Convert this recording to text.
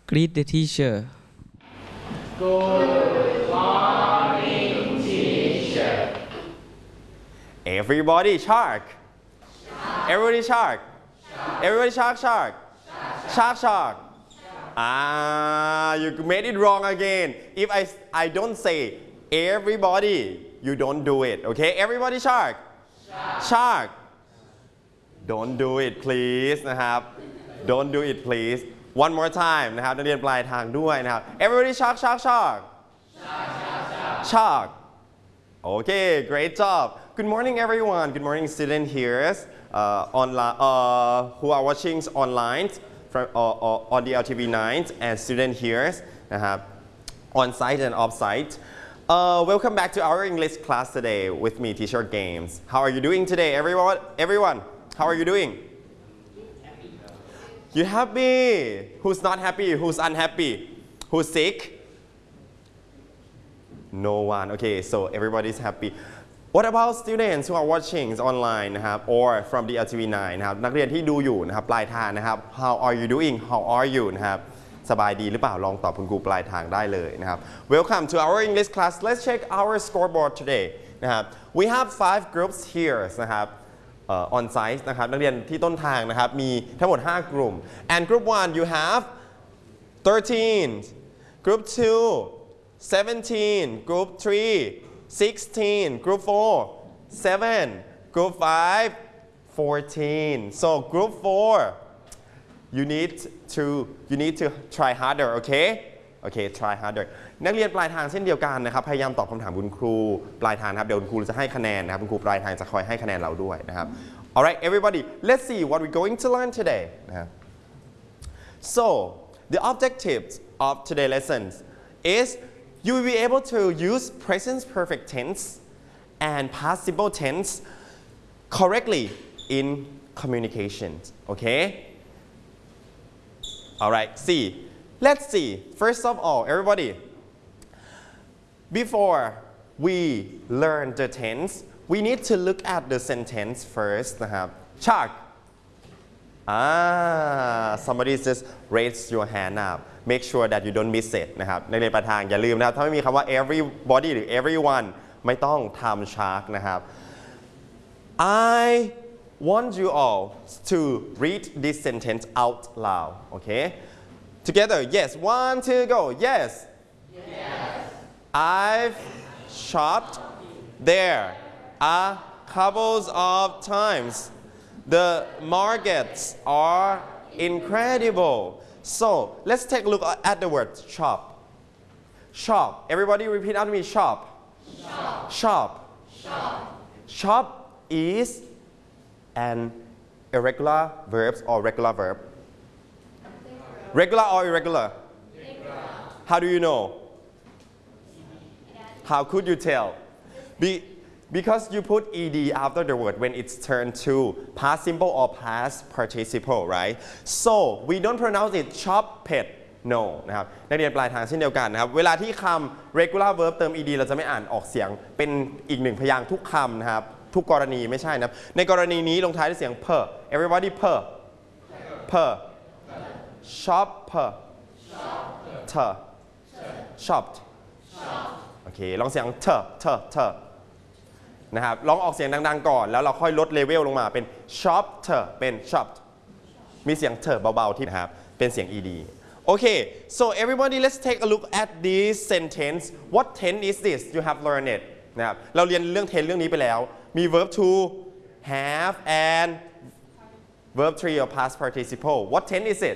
Greet the teacher. Good morning, teacher. Everybody shark. Everybody shark. Everybody shark, shark. Shark, shark. You made it wrong again. If I don't say everybody, you don't do it. Okay? Everybody shark. Shark. Don't do it please นะครับ Don't do it please. One more time นะครับนักเรียนปลายทางด้วยนะครับ Everybody shark, shark, shark. Shark. Okay, great job. Good morning everyone. Good morning student here online who are watching online from on the LTV9 and student here นะครับ on site and off site. Welcome back to our English class today with me, Teacher Games. How are you doing today, everyone? Everyone, how are you doing? You happy? Who's not happy? Who's unhappy? Who's sick? No one. Okay, so everybody's happy. What about students who are watching online นะครับ or from the LTV9 นะครับนักเรียนที่ดูอยู่นะครับปลายทางนะครับ How are you doing? How are you นะครับสบายดีหรือเปล่าลองตอบคุณครูปลายทางได้เลยนะครับ Welcome to our English class. Let's check our scoreboard today นะครับ We have 5 groups here นะครับ on site นะครับนักเรียนที่ต้นทางนะครับมีทั้งหมด5กลุ่ม and group 1 you have 13 group 2 17 group 3 16 group 4 7 group 5 14 so group 4 you need to try harder okay try harder นักเรียนปลายทางเช่นเดียวกันนะครับพยายามตอบคำถามคุณครูปลายทางนะครับเดี๋ยวคุณครูจะให้คะแนนนะครับคุณครูปลายทางจะคอยให้คะแนนเราด้วยนะครับ alright everybody let's see what we're going to learn today นะครับ so the objectives of today's lessons is you will be able to use present perfect tense and participle tense correctly in communications okay alright let's see first of all everybody before we learn the tense we need to look at the sentence first นะครับ Shark somebody just raise your hand up make sure that you don't miss it นะครับในเรียนประทางอย่าลืมนะครับถ้าไม่มีคำว่า everybody หรือ everyone ไม่ต้องทำ Shark นะครับ I want you all to read this sentence out loud okay together yes 1 2 go yes I've shopped there a couple of times the markets are incredible so let's take a look at the word shop everybody repeat after me shop is an irregular verb or regular verb regular or irregular how do you know how could you tell because you put ed after the word when it's turned to past simple or past participle right so we don't pronounce it shop pet no นะครับนักเรียนปลายทางเช่นเดียวกันนะครับเวลาที่คำ regular verb เติม ed เราจะไม่อ่านออกเสียงเป็นอีกหนึ่งพยางค์ทุกคำนะครับทุกกรณีไม่ใช่นะครับในกรณีนี้ลงท้ายด้วยเสียง per everybody per shopper shopped โอเคลองเสียง เธอนะครับลองออกเสียงดังๆก่อนแล้วเราค่อยลดเลเวลลงมาเป็น shopped เป็น shopped มีเสียงเธอเบาๆที่นะครับเป็นเสียง ed okay so everybody let's take a look at this sentence what tense is this you have learned it นะครับเราเรียนเรื่อง tense เรื่องนี้ไปแล้วมี verb to have and verb 3 or past participle what tense is it